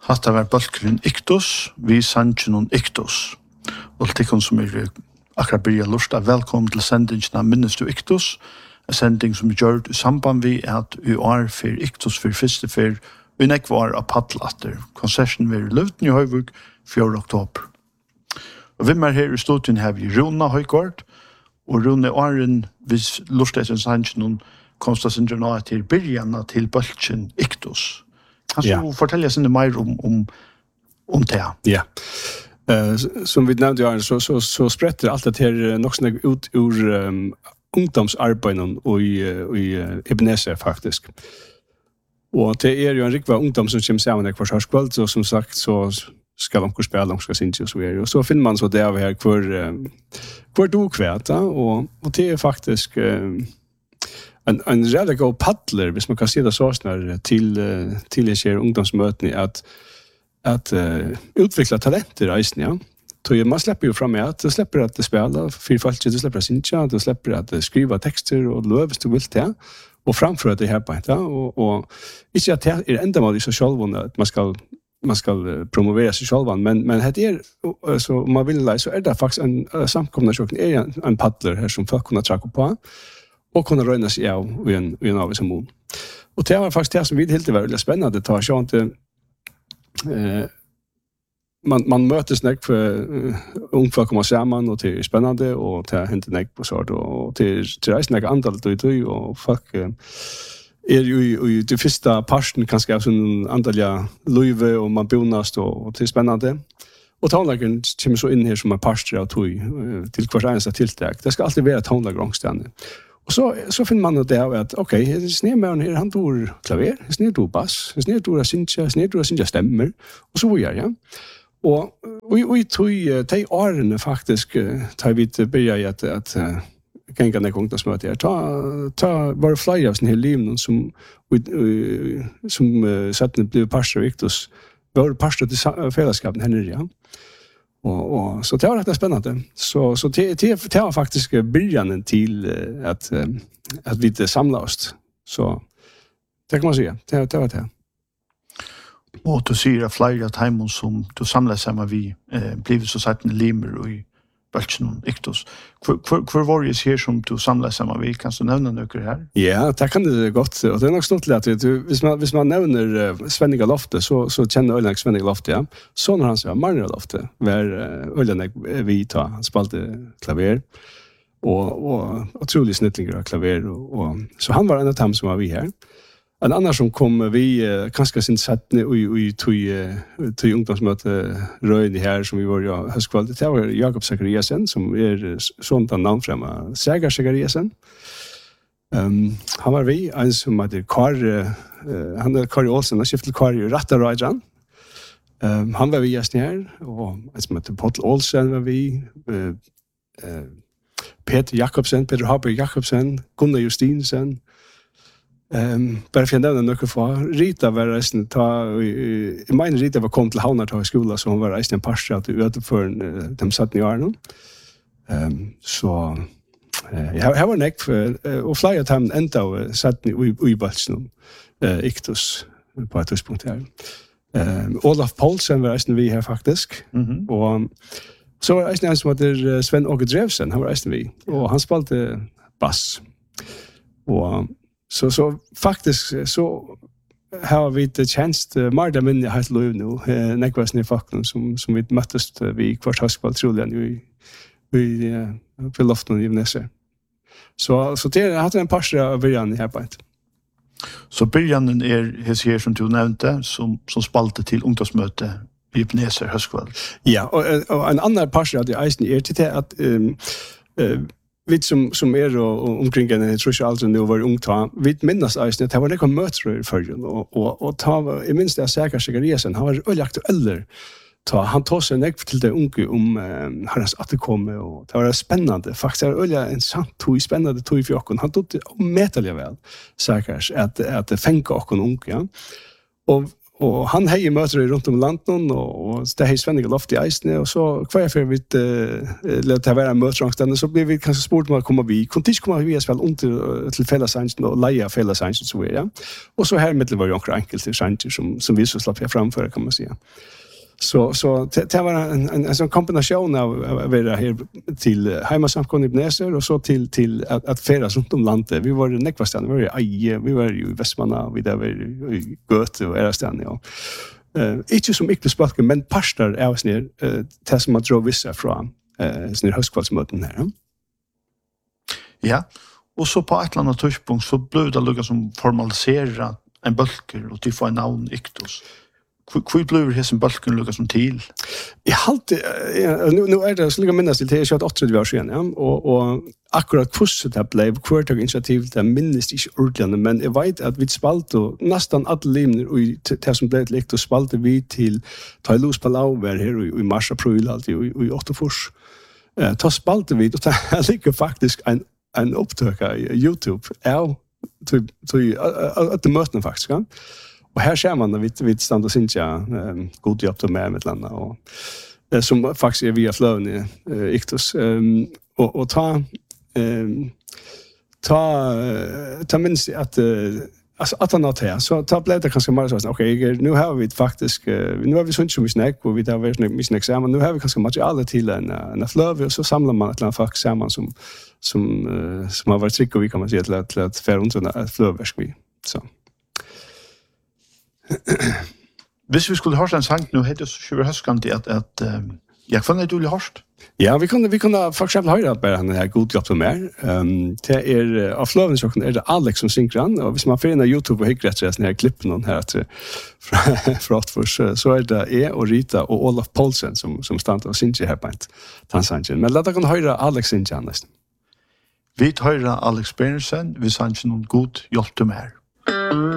Hatta var balkeren Iktus, vi sannsjonen Iktus. Og til de som akkurat byrja lusta, velkommen til sendingen av Minnes du Iktus, en sending som gjør i samband vi at vi er for Iktus for første for vi nek var av paddelatter. Konserten var i Løvden i Høyvug 4. oktober. Og hvem her i studien har vi Rona Høygård, og Rona Åren, hvis lusta sannsjonen konstasinner nå til byrjana til balkeren Iktus. Kan du fortelle oss mer om det? Ja. Som vi nevnte, så spretter alt det her nok sånn ut ur ungdomsarbeidet i Ebenezer, faktisk. Og det jo en riktig ungdom som kommer sammen hver sørskveld, og som sagt så skal de spille, de skal synge og så videre. Og så finner man så det av her hver dokvært, og det faktisk en redelig god paddler, hvis man kan si det så snart, til jeg ungdomsmøtene, at utvikla talenter reisen, ja. Man slipper jo fram med at du slipper at spela, fyrfallet, du slipper at synge, du slipper at skriva tekster og løp hvis du vil til, og framføre det her på en, ja. Og ikke at det enda mål i seg selv, at man skal promovera sig själva, men det så om man vill lära så det faktiskt en samkomnation en paddler här som folk kunna tracka på och kunna röna sig av i en av som mån. Och det var faktiskt det som vi helt väldigt spännande att ta så inte man mötes näck för ungfolk komma samman och det är spännande och det händer näck på sort och det är näck antal då och folk ju i det första parten kanske av sån antalja löve och man bonast och det är spännande. Och tonlagen kommer så in här som en pastor av tog till kvartans tilltag. Det ska alltid vara tonlagrångstande. Och så finner man det att okej, snär med här han tog klaver, snär tog bass, snär tog synja stämmer och så vidare, ja. Och vi tog de åren faktiskt tar vi till börja att gänga ner ungdomsmöte här. Ta var flera av sin hela liv som satt blev pastor Victus. Var pastor till fällskapen här nere, ja. Och så det var rätt spännande. Så det var faktiskt början till att vi samlade oss. Så det kan man säga. Det var det. Och du säger att flera timmar som du samlar samman vi blivit så satt en limer och i Balchen Iktus. Hvor var det här som du samlar samman vi? Kan du nämna något här? Ja, det kan det gott. Och det är nog stort lätt. Hvis man nämner Svenniga Lofte så känner Öljnek Svenniga Lofte, ja. Så när han säger Marniga Lofte var Öljnek vi tar. Han spalte klaver och otroligt snittlingar av klaver. Och så han var en av dem som var vi här. En annan som kom vi kanske sin sättne i tog ungdomsmöte röjning här som vi var i höstkvalitet. Det var Jakob Zachariasen som sånt av namnfrämma Sagar Zachariasen. Han var vi, en som hade han hade Kari Olsen och skiftet Kari Rattarajjan. Han var vi gästen här och en som hette Pottel Olsen var vi. Peter Jakobsen, Peter Haber Jakobsen, Gunnar Justinsen. Bara för att nämna något för Rita var resten i min Rita var kom till Havnarta i skolan så hon var resten en pastor att utanför de satt i Arnon. Så jag var näck och flera time ända satt i Balchen Iktus på ett tidspunkt här. Olaf Paulsen var resten vi här faktiskt. Och så var resten en som heter Sven-Åke Drevsen, han var resten vi och han spelade bass. Och så faktiskt så har vi det tjänst Marda minne helt lov nu nekvasne faktorn som vi möttes vi kvartalskval troligen i på loften i Ebenezer. Så det hade en pastor av början här på ett. Så början här som du nämnde som spalte till ungdomsmöte i Ebenezer höstkväll. Ja, och en annan pastor hade eisen till det att vi som och omkring en tror jag alltså nu var ungta vi minnas eisen att det var det kom möter för och ta I minst jag säkert Zachariasen han var aktuell han tog sig nek till det unge om hans att det kommer och det var spännande faktiskt är en sant tog spännande tog I fjokon han tog det metaliga väl säkert att det fänka och unge ja och han hej möter runt om landet och det är Svenniga loft i Eisne och så kvar för vi låta vara mötesrangstande så blir vi kanske sport med att komma vi kontis komma vi är väl under till fällsansens och leja fällsansens så ja och så här mittel var ju också enkelt till chanser som vi så slapp framför kan man säga. Så det var en sån kombination av vara här till hemmasamkomna i Ibneser och så till att färdas runt om landet. Vi var i Nekvastan, vi var i Eje, vi var i Västmanna, vi där var i Göte och Erastan. Ja. Inte som mycket språk, men pastor är oss ner det som man drar vissa från sån här höstkvällsmöten här. Ja, och så på ett eller annat tidspunkt så blev det lugga som formalisera en bulker och till få en namn Iktos. Hur blev det som bulken lukka som till? Jag alltid nu är det så lika minnas till det är 28 år sedan ja och akkurat kurset det blev kvartag initiativ det minns inte ordentligt men jag vet att vi spalt och nästan alla limner och det som blev likt och spalte vi till Tailus Palau var här i mars april alltid i Åttofors. Ta spalte vi och det ligger faktiskt en upptök i YouTube är till att det möten faktiskt ja. Och här ser man att vi stannar Cynthia god jobb till med ett landa och som faktiskt är via flöden i Iktos och ta minst att alltså att han har så ta blev det kanske mer så okej nu har vi faktiskt nu har vi sånt som vi snack och vi där vet inte mycket examen nu har vi kanske material till en flöv och så samlar man ett land faktiskt samman som har varit trick och vi kan man säga till att för runt en flövverk vi så Hvis vi skulle høre en sang nu, heter det så høskant at jeg fann det du hørst? Ja, vi kunne for eksempel høre at bare han er god jobb til mer. Det av fløvningssjokken det Alex som synger han, og hvis man finner YouTube og hikker etter sånne her klippen her fra Åttfors, så det jeg og Rita og Olaf Poulsen som stannet og synger her på en tansangen. Men la dere kunne høre Alex synger han nesten. Vi hører Alex Bernersen, vi synger noen god jobb til mer.